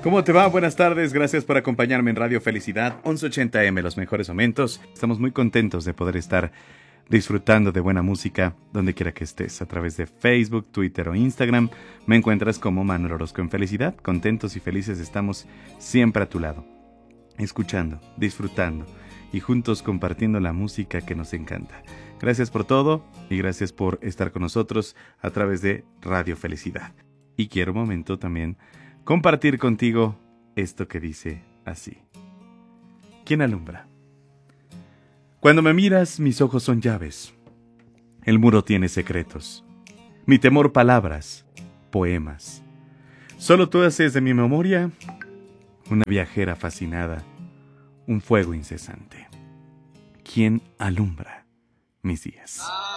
¿Cómo te va? Buenas tardes, gracias por acompañarme en Radio Felicidad 1180M, los mejores momentos. Estamos muy contentos de poder estar disfrutando de buena música donde quiera que estés, a través de Facebook, Twitter o Instagram. Me encuentras como Manuel Orozco en Felicidad. Contentos y felices estamos siempre a tu lado, escuchando, disfrutando y juntos compartiendo la música que nos encanta. Gracias por todo y gracias por estar con nosotros a través de Radio Felicidad. Y quiero un momento también compartir contigo esto que dice así. ¿Quién alumbra? Cuando me miras, mis ojos son llaves. El muro tiene secretos. Mi temor, palabras, poemas. Solo tú haces de mi memoria una viajera fascinada, un fuego incesante. ¿Quién alumbra mis días?